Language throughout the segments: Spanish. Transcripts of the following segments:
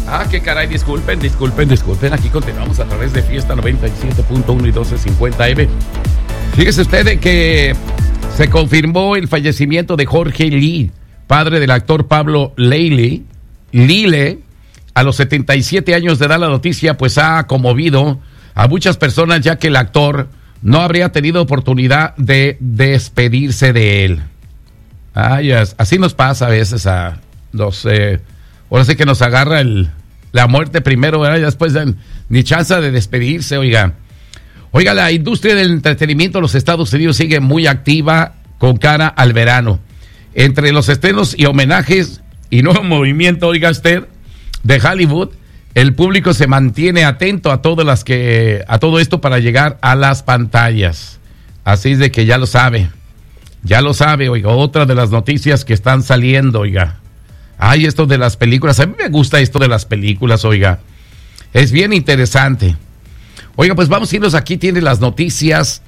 Qué caray, disculpen. Aquí continuamos a través de Fiesta 97.1 y 1250M. Fíjese usted de que se confirmó el fallecimiento de Jorge Lee, padre del actor Pablo Lyle. A los 77 años de edad, la noticia pues ha conmovido a muchas personas, ya que el actor no habría tenido oportunidad de despedirse de él. Así nos pasa a veces a los... ahora sí que nos agarra la muerte primero, ¿verdad? Y después ni chance de despedirse, oiga. Oiga, la industria del entretenimiento en los Estados Unidos sigue muy activa con cara al verano. Entre los estrenos y homenajes y nuevo movimiento, oiga usted, de Hollywood, el público se mantiene atento a todo esto para llegar a las pantallas. Así es de que ya lo sabe, oiga, otra de las noticias que están saliendo, oiga. Esto de las películas, a mí me gusta esto de las películas, oiga. Es bien interesante. Oiga, pues vamos a irnos, aquí tiene las noticias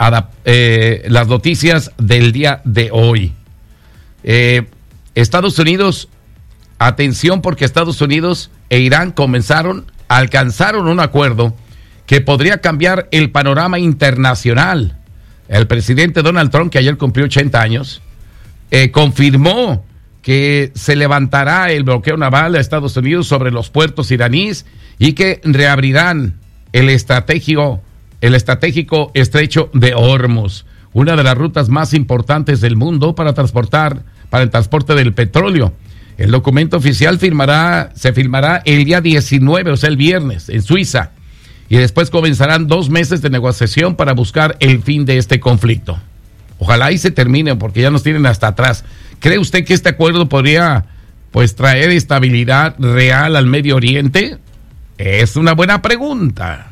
del día de hoy. Estados Unidos, atención, porque Estados Unidos e Irán alcanzaron un acuerdo que podría cambiar el panorama internacional. El presidente Donald Trump, que ayer cumplió 80 años, confirmó que se levantará el bloqueo naval de Estados Unidos sobre los puertos iraníes y que reabrirán el estratégico estrecho de Hormuz, una de las rutas más importantes del mundo para el transporte del petróleo. El documento oficial se firmará el día 19, o sea, el viernes, en Suiza, y después comenzarán 2 meses de negociación para buscar el fin de este conflicto. Ojalá y se termine, porque ya nos tienen hasta atrás. ¿Cree usted que este acuerdo podría, pues, traer estabilidad real al Medio Oriente? Es una buena pregunta.